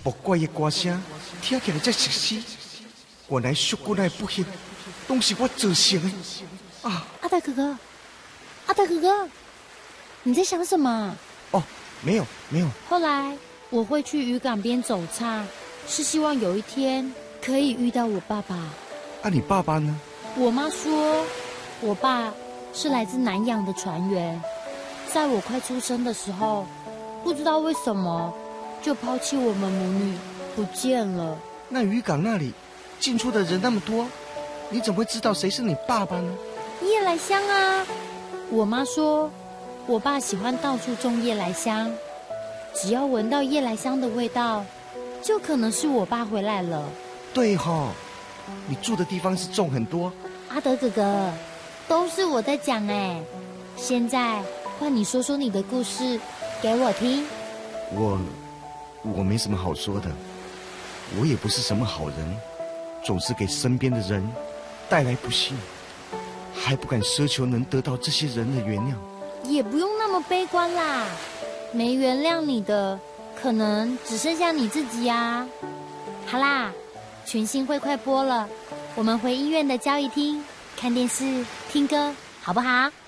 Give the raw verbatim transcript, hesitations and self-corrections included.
莫怪的歌声听起来才熟悉，原来叔姑奶不幸都是我造成的啊！ 阿达哥哥，阿达哥哥，你在想什么？ 哦，没有没有。 后来我会去渔港边走岔，是希望有一天可以遇到我爸爸。 啊，你爸爸呢？ 我妈说，我爸是来自南洋的船员，在我快出生的时候，不知道为什么就抛弃我们母女不见了。 那渔港那里进出的人那么多，你怎么会知道谁是你爸爸呢？ 夜来香啊！我妈说，我爸喜欢到处种夜来香，只要闻到夜来香的味道，就可能是我爸回来了。 对齁，你住的地方是种很多。 阿德哥哥，都是我在讲哎，现在换你说说你的故事给我听。 我我没什么好说的，我也不是什么好人，总是给身边的人带来不幸，还不敢奢求能得到这些人的原谅。 也不用那么悲观啦，没原谅你的可能只剩下你自己啊。好啦，群星会快播了，我们回医院的交易厅看电视听歌好不好？